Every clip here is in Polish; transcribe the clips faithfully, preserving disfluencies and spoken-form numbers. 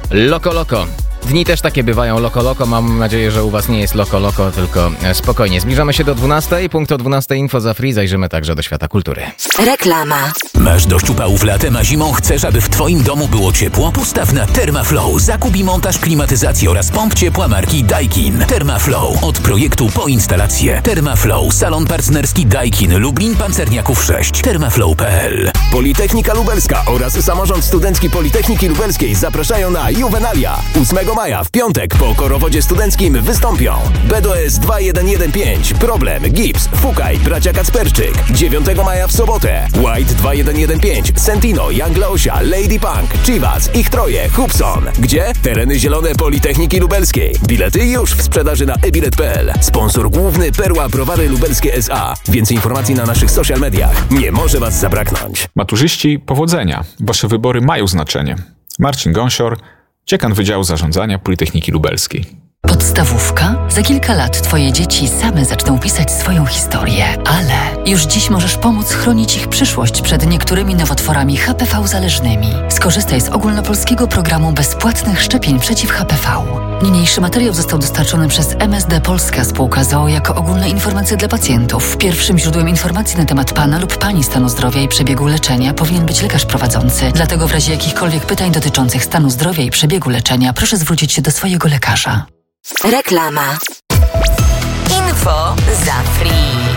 Loko Loko. Dni też takie bywają loko loko. Mam nadzieję, że u was nie jest loko loko, tylko spokojnie. Zbliżamy się do dwunastej. Punkt o dwunastej info za free. Zajrzymy także do świata kultury. Reklama. Masz dość upałów latem, a zimą chcesz, aby w twoim domu było ciepło? Postaw na Thermaflow. Zakup i montaż klimatyzacji oraz pomp ciepła marki Daikin. Thermaflow. Od projektu po instalację. Thermaflow. Salon partnerski Daikin. Lublin, Pancerniaków sześć. Thermaflow kropka p l. Politechnika Lubelska oraz Samorząd Studencki Politechniki Lubelskiej zapraszają na Juvenalia. ósmego maja w piątek po korowodzie studenckim wystąpią B D S dwa jeden jeden pięć, Problem, Gips, Fukaj, Bracia Kacperczyk. dziewiątego maja w sobotę White dwa jeden jeden pięć, Sentino, Young Leosia, Lady Punk, Chivas, Ich Troje, Hubson. Gdzie? Tereny zielone Politechniki Lubelskiej. Bilety już w sprzedaży na e bilet kropka p l. Sponsor główny Perła Browary Lubelskie S A. Więcej informacji na naszych social mediach. Nie może was zabraknąć. Maturzyści, powodzenia. Wasze wybory mają znaczenie. Marcin Gąsior, dziekan Wydziału Zarządzania Politechniki Lubelskiej. Podstawówka? Za kilka lat twoje dzieci same zaczną pisać swoją historię, ale już dziś możesz pomóc chronić ich przyszłość przed niektórymi nowotworami H P V zależnymi. Skorzystaj z ogólnopolskiego programu bezpłatnych szczepień przeciw H P V. Niniejszy materiał został dostarczony przez M S D Polska Spółka z o o jako ogólne informacje dla pacjentów. Pierwszym źródłem informacji na temat pana lub pani stanu zdrowia i przebiegu leczenia powinien być lekarz prowadzący. Dlatego w razie jakichkolwiek pytań dotyczących stanu zdrowia i przebiegu leczenia proszę zwrócić się do swojego lekarza. Reklama. Info za free.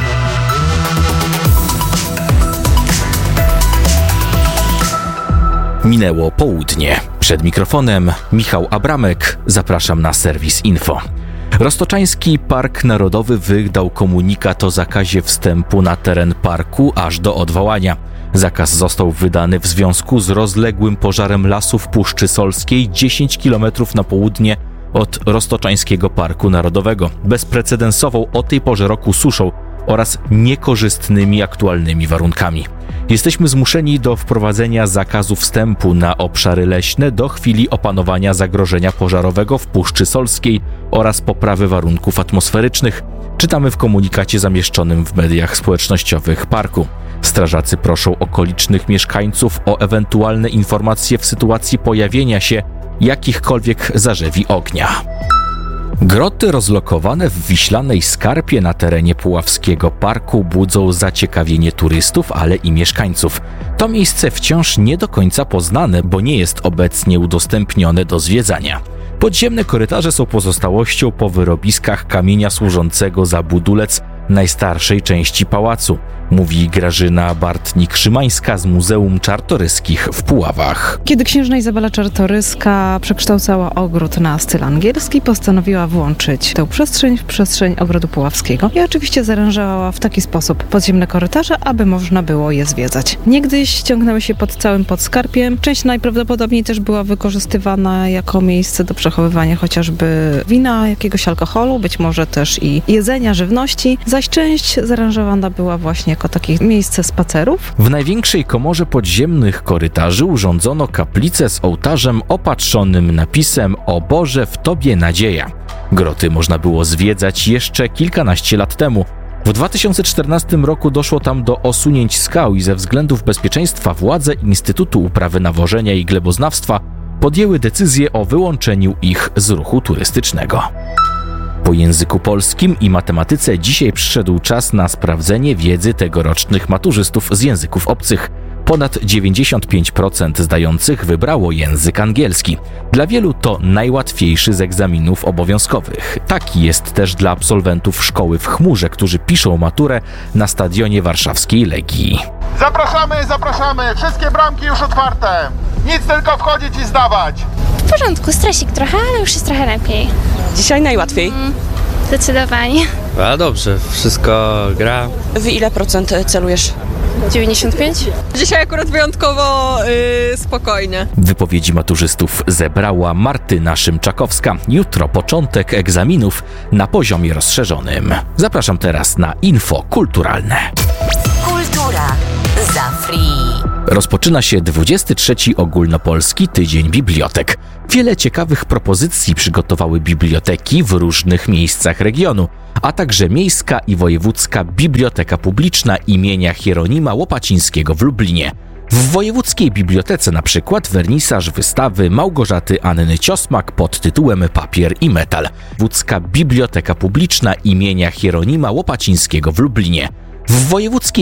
Minęło południe. Przed mikrofonem Michał Abramek. Zapraszam na serwis Info. Roztoczański Park Narodowy wydał komunikat o zakazie wstępu na teren parku aż do odwołania. Zakaz został wydany w związku z rozległym pożarem lasu w Puszczy Solskiej dziesięć kilometrów na południe od Roztoczańskiego Parku Narodowego, bezprecedensową o tej porze roku suszą oraz niekorzystnymi aktualnymi warunkami. Jesteśmy zmuszeni do wprowadzenia zakazu wstępu na obszary leśne do chwili opanowania zagrożenia pożarowego w Puszczy Solskiej oraz poprawy warunków atmosferycznych, czytamy w komunikacie zamieszczonym w mediach społecznościowych parku. Strażacy proszą okolicznych mieszkańców o ewentualne informacje w sytuacji pojawienia się jakichkolwiek zarzewi ognia. Groty rozlokowane w Wiślanej Skarpie na terenie Puławskiego Parku budzą zaciekawienie turystów, ale i mieszkańców. To miejsce wciąż nie do końca poznane, bo nie jest obecnie udostępnione do zwiedzania. Podziemne korytarze są pozostałością po wyrobiskach kamienia służącego za budulec najstarszej części pałacu, mówi Grażyna Bartnik-Szymańska z Muzeum Czartoryskich w Puławach. Kiedy księżna Izabela Czartoryska przekształcała ogród na styl angielski, postanowiła włączyć tę przestrzeń w przestrzeń ogrodu puławskiego i oczywiście zaaranżowała w taki sposób podziemne korytarze, aby można było je zwiedzać. Niegdyś ciągnęły się pod całym Podskarpiem. Część najprawdopodobniej też była wykorzystywana jako miejsce do przechowywania chociażby wina, jakiegoś alkoholu, być może też i jedzenia, żywności, zaś część zaaranżowana była właśnie jako takie miejsce spacerów. W największej komorze podziemnych korytarzy urządzono kaplicę z ołtarzem opatrzonym napisem „O Boże, w Tobie nadzieja”. Groty można było zwiedzać jeszcze kilkanaście lat temu. W dwa tysiące czternastym roku doszło tam do osunięć skał i ze względów bezpieczeństwa władze Instytutu Uprawy Nawożenia i Gleboznawstwa podjęły decyzję o wyłączeniu ich z ruchu turystycznego. Po języku polskim i matematyce dzisiaj przyszedł czas na sprawdzenie wiedzy tegorocznych maturzystów z języków obcych. Ponad dziewięćdziesiąt pięć procent zdających wybrało język angielski. Dla wielu to najłatwiejszy z egzaminów obowiązkowych. Taki jest też dla absolwentów szkoły w Chmurze, którzy piszą maturę na stadionie warszawskiej Legii. Zapraszamy, zapraszamy! Wszystkie bramki już otwarte! Nic, tylko wchodzić i zdawać! W porządku, stresik trochę, ale już jest trochę lepiej. Dzisiaj najłatwiej. Mm, zdecydowanie. A dobrze, wszystko gra. Wy ile procent celujesz? dziewięćdziesiąt pięć? Dzisiaj akurat wyjątkowo yy, spokojnie. Wypowiedzi maturzystów zebrała Martyna Szymczakowska. Jutro początek egzaminów na poziomie rozszerzonym. Zapraszam teraz na info kulturalne. Kultura za free. Rozpoczyna się dwudziesty trzeci Ogólnopolski Tydzień Bibliotek. Wiele ciekawych propozycji przygotowały biblioteki w różnych miejscach regionu, a także Miejska i Wojewódzka Biblioteka Publiczna imienia Hieronima Łopacińskiego w Lublinie. W Wojewódzkiej Bibliotece na przykład wernisaż wystawy Małgorzaty Anny Ciosmak pod tytułem Papier i metal. Wojewódzka Biblioteka Publiczna imienia Hieronima Łopacińskiego w Lublinie. W Wojewódzkiej